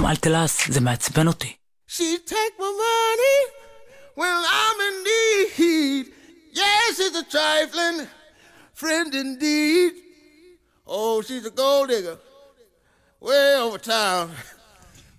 גם אל תלעס, זה מעצבן אותי. She take my money when I'm in need. Yes, she's a trifling friend indeed. Oh, she's a gold digger way over town.